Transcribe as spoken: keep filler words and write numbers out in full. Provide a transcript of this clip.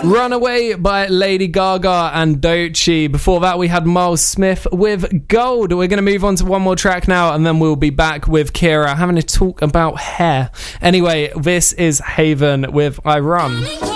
Runaway by Lady Gaga and Doechii. Before that, we had Miles Smith with Gold. We're going to move on to one more track now, and then we'll be back with Kira having a talk about hair. Anyway, this is Haven with I Run.